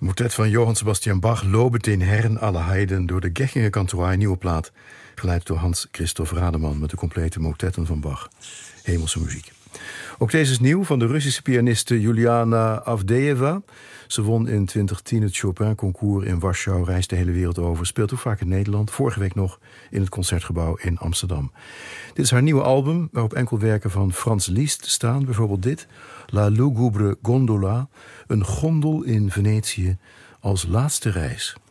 Motet van Johann Sebastian Bach, Lobet den Herrn alle Heiden, door de Gechinger Kantoor, nieuwe plaat, geleid door Hans Christoph Rademan met de complete motetten van Bach. Hemelse muziek. Ook deze is nieuw van de Russische pianiste Juliana Avdeeva. Ze won in 2010 het Chopin-concours in Warschau, reist de hele wereld over, speelt ook vaak in Nederland, vorige week nog in het Concertgebouw in Amsterdam. Dit is haar nieuwe album, waarop enkel werken van Franz Liszt staan, bijvoorbeeld dit, La lugubre gondola, een gondel in Venetië als laatste reis.